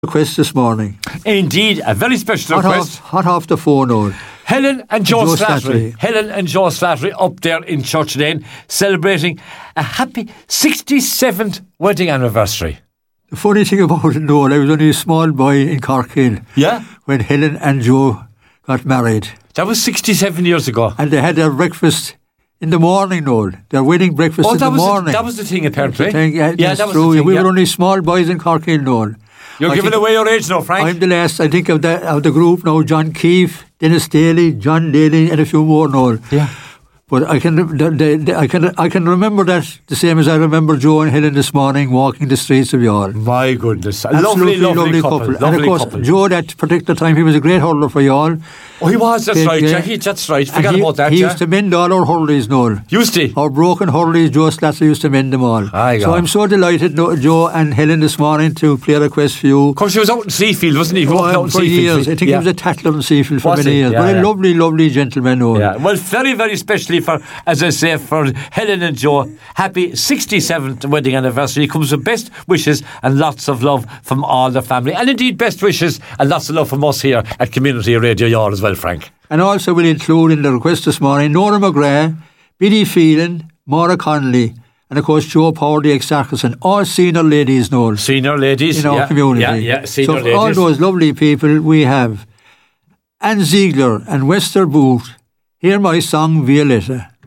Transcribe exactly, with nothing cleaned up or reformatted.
request this morning. Indeed, a very special Hot request. off, hot off the phone, old. Helen and Joe, Joe Slattery. Slattery. Helen and Joe Slattery up there in Church Lane celebrating a happy sixty-seventh wedding anniversary. The funny thing about it, Noel, I was only a small boy in Corkhill Yeah? when Helen and Joe got married. That was sixty-seven years ago. And they had their breakfast in the morning, Noel. Their wedding breakfast Oh, in that the was morning. The, that was the thing, apparently. The thing, yeah, yeah, that's that was true. the thing. We yeah. were only small boys in Corkhill, Noel. You're I giving think away your age now, Frank. I'm the last, I think, of the, of the group now. John Keefe, Dennis Daly, John Daly, and a few more, Noel. Yeah. But I can, the, the, the, I can, I can remember that the same as I remember Joe and Helen this morning walking the streets of Youghal. My goodness. A Absolutely lovely, lovely, couple. couple. Lovely and of course, couple. Joe, that particular time, he was a great hurler for Youghal. Oh, he was, that's Yeah, right, yeah. Jackie, that's right. And Forgot he, about that, He yeah. used to mend all our hurleys, Noel. Used to? Our broken hurleys, Joe Slattery used to mend them all. Aye, so God. I'm so delighted, no, Joe and Helen, this morning to play a request for you. Of course, he was out in Seafield, wasn't he? He Oh, walked out in for Seafield. years. I think yeah. he was a tattler in Seafield for Was many he? years. Yeah, but yeah. a lovely, lovely gentleman, Noel. Yeah, well, very, very specially for, as I say, for Helen and Joe, happy sixty-seventh wedding anniversary. Comes with best wishes and lots of love from all the family. And indeed, best wishes and lots of love from us here at Community Radio Youghal as well, Frank. And also we'll include in the request this morning Nora McGrath, Biddy Phelan, Maura Connolly, and of course Joe Power, the ex-Sarkerson, all senior ladies, Noel, Senior ladies. in our yeah, community. Yeah, yeah, senior so ladies. all those lovely people we have. Anne Ziegler and Wester Booth, hear my song Violetta.